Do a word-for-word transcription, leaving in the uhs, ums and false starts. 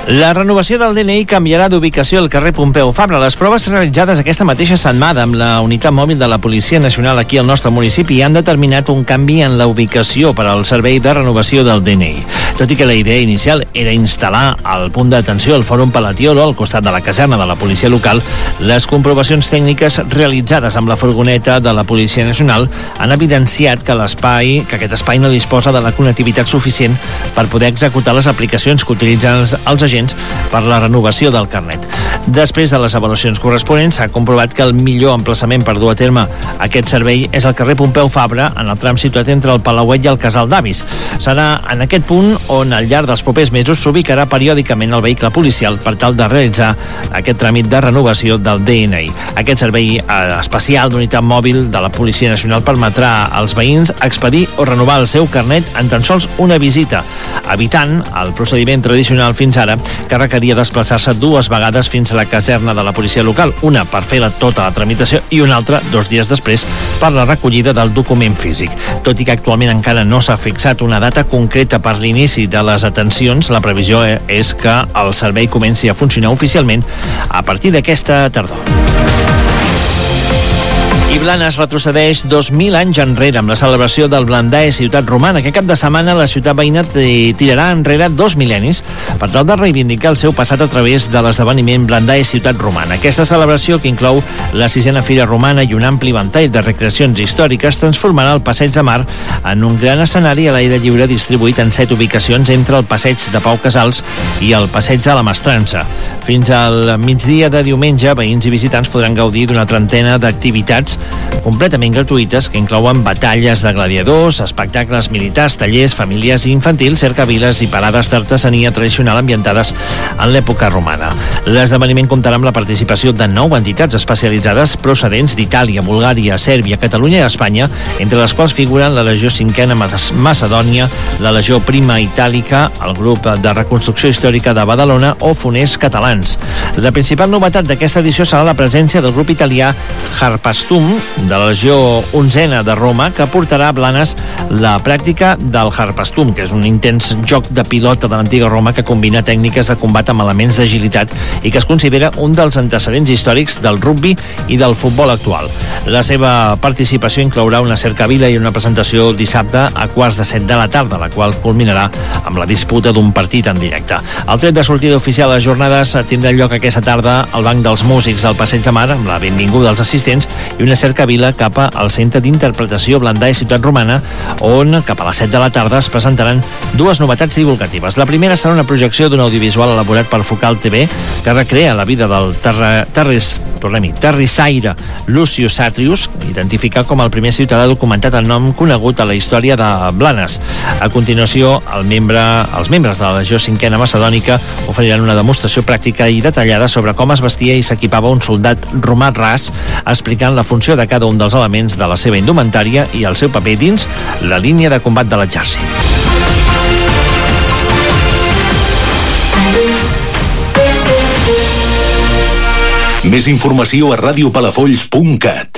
La renovació del D N I canviarà d'ubicació al carrer Pompeu Fabra. Les proves realitzades aquesta mateixa setmana amb la unitat mòbil de la Policia Nacional aquí al nostre municipi han determinat un canvi en la ubicació per al servei de renovació del D N I. Tot i que la idea inicial era instal·lar el punt d'atenció al Fòrum Palatiolo al costat de la caserna de la policia local, les comprovacions tècniques realitzades amb la furgoneta de la Policia Nacional han evidenciat que l'espai, que aquest espai no disposa de la connectivitat suficient per poder executar les aplicacions que utilitzen els, els agents per la renovació del carnet. Després de les avaluacions corresponents, s'ha comprovat que el millor emplaçament per dur a terme aquest servei és el carrer Pompeu Fabra, en el tram situat entre el Palauet i el Casal d'Avis. Serà en aquest punt on al llarg dels propers mesos s'ubicarà periòdicament el vehicle policial per tal de realitzar aquest tràmit de renovació del D N I. Aquest servei especial d'unitat mòbil de la Policia Nacional permetrà als veïns expedir o renovar el seu carnet en tan sols una visita, evitant el procediment tradicional fins ara, que requeria desplaçar-se dues vegades fins a la caserna de la policia local, una per fer la, tota la tramitació i una altra dos dies després per la recollida del document físic. Tot i que actualment encara no s'ha fixat una data concreta per l'inici de les atencions, la previsió és que el servei comenci a funcionar oficialment a partir d'aquesta tardor. I Blanes retrocedeix dos mil anys enrere amb la celebració del Blandae Ciutat Romana. Aquest cap de setmana la ciutat veïna tirarà enrere dos mil·lennis per tal de reivindicar el seu passat a través de l'esdeveniment Blandae Ciutat Romana. Aquesta celebració, que inclou la sisena Fira Romana i un ampli ventall de recreacions històriques, transformarà el Passeig de Mar en un gran escenari a l'aire lliure distribuït en set ubicacions entre el Passeig de Pau Casals i el Passeig de la Mestrança. Fins al migdia de diumenge, veïns i visitants podran gaudir d'una trentena d'activitats completament gratuïtes que inclouen batalles de gladiadors, espectacles militars, tallers familiars i infantils, cercaviles i parades d'artesania tradicional ambientades en l'època romana. L'esdeveniment comptarà amb la participació de nou entitats especialitzades procedents d'Itàlia, Bulgària, Sèrbia, Catalunya i Espanya, entre les quals figuren la Legió Cinquena Macedònia, la Legió Prima Itàlica, el Grup de Reconstrucció Històrica de Badalona o Foners Catalans. La principal novetat d'aquesta edició serà la presència del grup italià Harpastum, de la Legió Onzena de Roma, que portarà a Blanes la pràctica del Harpastum, que és un intens joc de pilota de l'antiga Roma que combina tècniques de combat amb elements d'agilitat i que es considera un dels antecedents històrics del rugbi i del futbol actual. La seva participació inclourà una cercavila i una presentació dissabte a quarts de set de la tarda, la qual culminarà amb la disputa d'un partit en directe. El tret de sortida oficial a les jornades tindrà lloc aquesta tarda al Banc dels Músics del Passeig de Mar, amb la benvinguda als assistents i una cercavila cap al Centre d'Interpretació Blandae Ciutat Romana, on cap a les set de la tarda es presentaran dues novetats divulgatives. La primera serà una projecció d'un audiovisual elaborat per Focal T V que recrea la vida del terra, terris, tornem-hi, terrissaire Lucius Satrius, identificat com el primer ciutadà documentat en nom conegut a la història de Blanes. A continuació, el membre, els membres de la Legió Cinquena Macedònica oferiran una demostració pràctica i detallada sobre com es vestia i s'equipava un soldat romà ras, explicant la funció de cada un dels elements de la seva indumentària i el seu paper dins la línia de combat de l'exèrcit. Més informació a radiopalafolls punt cat.